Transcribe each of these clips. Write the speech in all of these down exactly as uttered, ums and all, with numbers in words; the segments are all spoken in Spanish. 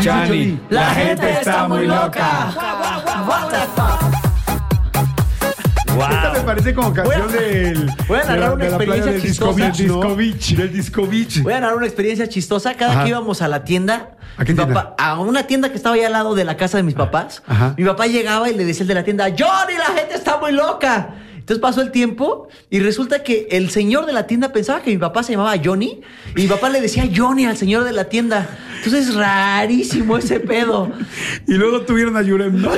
Chani, la gente está muy loca. What the fuck. Wow. Esta me parece como canción Voy a- del. voy a narrar de la- una de la experiencia playa del chistosa. Disco Beach, ¿no? Disco Beach, del Disco Beach. Voy a narrar una experiencia chistosa. Cada Ajá. que íbamos a la tienda, ¿A qué mi tienda? papá- a una tienda que estaba ahí al lado de la casa de mis papás, Ajá. mi papá llegaba y le decía al de la tienda, Johnny, la gente está muy loca. Entonces pasó el tiempo y resulta que el señor de la tienda pensaba que mi papá se llamaba Johnny y mi papá le decía Johnny al señor de la tienda. Entonces es rarísimo ese pedo. Y luego tuvieron a Yurem, ¿no?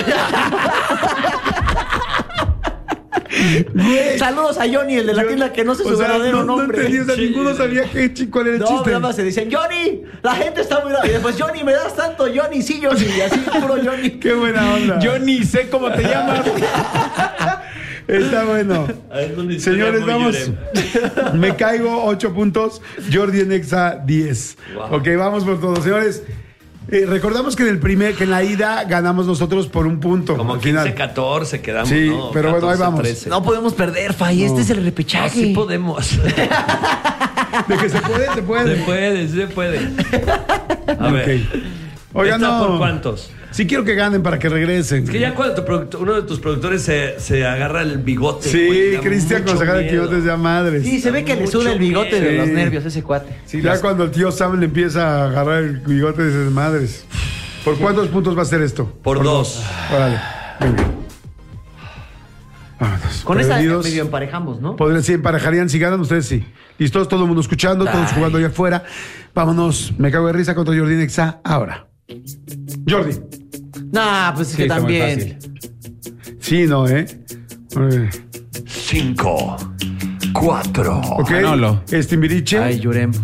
Güey. Saludos a Johnny, el de la Yo- tienda que no sé o su sea, verdadero no, no nombre. entendí, o sea, ninguno sabía qué, chi- cuál era el No, chiste. nada más se decían, Johnny, la gente está muy loca. Y después, Johnny, ¿me das tanto? Johnny, sí, Johnny. Y así, puro Johnny. Qué buena onda. Yo ni sé cómo te llamas. Está bueno. Señores, vamos. Me caigo ocho puntos. Jordi en Exa diez. Wow. Ok, vamos por todo. Señores, eh, recordamos que en el primer, que en la ida ganamos nosotros por un punto. Como al quince, final. catorce quedamos, Sí, ¿no? pero bueno, ahí catorce, vamos. trece. No podemos perder, Fay. Este es el repechaje. Sí podemos. De que se puede, se puede. Se puede, se puede. A ver. Ok. Oigan, ¿Esta no. por cuántos? Sí quiero que ganen para que regresen. Es que ya cuando tu producto- uno de tus productores se, se agarra el bigote. Sí, güey, da Cristian mucho con sacar el miedo. quijotes de a madres. Sí, se ve que le Mucho sube el bigote de miedo. los Sí. nervios ese cuate. Sí, ya cuando el tío Sam le empieza a agarrar el bigote de sus madres. ¿Por cuántos puntos va a ser esto? Por dos. Órale, venga. Vámonos. Con esta Prevenidos. medio emparejamos, ¿no? Podrían, sí, emparejarían si ganan ustedes, sí. Listos, todo el mundo escuchando, todos Ay. jugando allá afuera. Vámonos, me cago de risa contra Jordi Nexa ahora. Jordi. Nah, pues es Sí, que está muy también. Sí, no, ¿eh? Eh, Cinco. Cuatro. Ok. Manolo. Es Timbiriche. Ay, Yurem.